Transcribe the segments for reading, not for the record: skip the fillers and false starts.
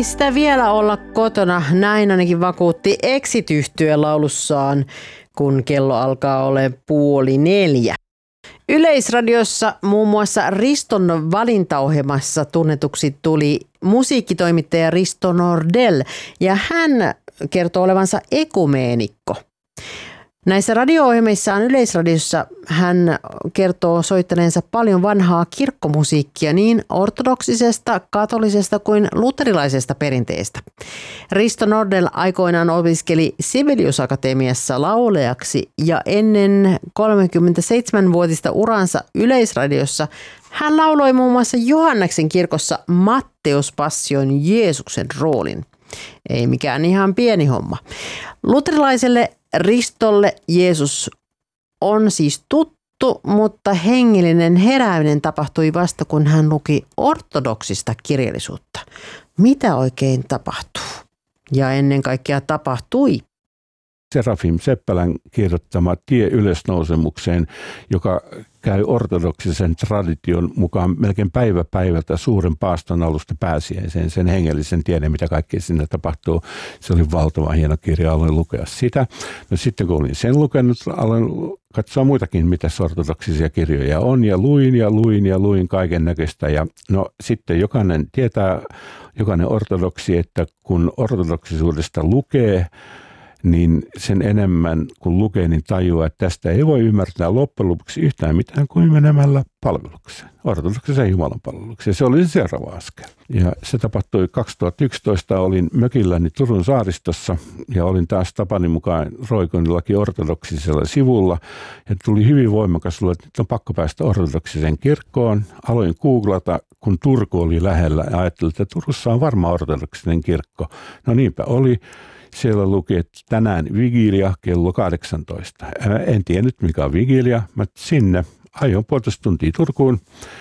Ei sitä vielä olla kotona, näin ainakin vakuutti Exit-yhtye laulussaan, kun kello alkaa olla 3:30. Yleisradiossa muun muassa Riston valintaohjelmassa tunnetuksi tuli musiikkitoimittaja Risto Nordell, ja hän kertoo olevansa ekumeenikko. Näissä radio-ohjelmissaan Yleisradiossa hän kertoo soittaneensa paljon vanhaa kirkkomusiikkia niin ortodoksisesta, katolisesta kuin luterilaisesta perinteestä. Risto Nordell aikoinaan opiskeli Sibelius Akatemiassa laulajaksi ja ennen 37-vuotista uransa Yleisradiossa hän lauloi muun muassa Johanneksen kirkossa Matteus Passion Jeesuksen roolin. Ei mikään ihan pieni homma. Luterilaiselle Ristolle Jeesus on siis tuttu, mutta hengellinen herääminen tapahtui vasta, kun hän luki ortodoksista kirjallisuutta. Mitä oikein tapahtuu? Ja ennen kaikkea tapahtui. Serafim Seppälän kirjoittama Tie ylösnousemukseen, joka käy ortodoksisen tradition mukaan melkein päivä päivältä suuren paaston alusta pääsiäiseen, sen hengellisen tiedon, mitä kaikkea sinne tapahtuu. Se oli valtavan hieno kirja, aloin lukea sitä. No sitten kun olin sen lukenut, aloin katsoa muitakin, mitä ortodoksisia kirjoja on, ja luin kaiken näköistä. Ja no sitten jokainen ortodoksi, että kun ortodoksisuudesta lukee, niin sen enemmän kun lukee, niin tajuaa, että tästä ei voi ymmärtää loppujen lopuksi yhtään mitään kuin menemällä palvelukseen, ortodoksisen Jumalan palvelukseen. Se oli se seuraava askel. Ja se tapahtui 2011, olin mökilläni Turun saaristossa ja olin taas tapani mukaan roikoinnillakin ortodoksisella sivulla. Ja tuli hyvin voimakas luo, että nyt on pakko päästä ortodoksiseen kirkkoon. Aloin googlata, kun Turku oli lähellä ja ajattelin, että Turussa on varmaan ortodoksinen kirkko. No niinpä oli. Siellä luki, että tänään vigilia kello 18. En tiennyt mikä on vigilia, mutta sinne ajoin 1,5 tuntia Turkuun.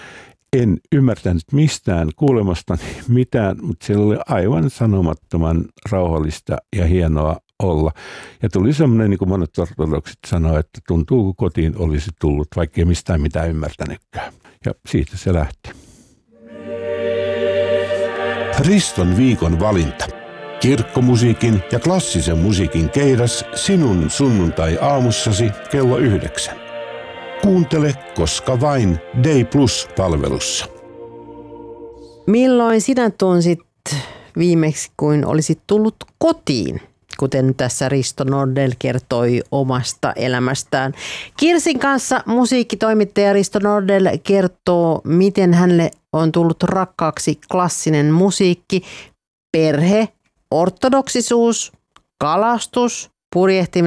En ymmärtänyt mistään kuulemastani mitään, mutta siellä oli aivan sanomattoman rauhallista ja hienoa olla. Ja tuli semmoinen, niin kuin monet ortodoksit sanoo, että tuntuu kun kotiin olisi tullut, vaikka ei mistään mitään ymmärtänytkään. Ja siitä se lähti. Riston viikon valinta. Kirkkomusiikin ja klassisen musiikin keidas sinun sunnuntai-aamussasi kello 9. Kuuntele koska vain Day Plus-palvelussa. Milloin sinä tunsit viimeksi, kuin olisit tullut kotiin? Kuten tässä Risto Nordell kertoi omasta elämästään. Kirsin kanssa musiikkitoimittaja Risto Nordell kertoo, miten hänelle on tullut rakkaaksi klassinen musiikki, perhe, ortodoksisuus, kalastus, purjehtiminen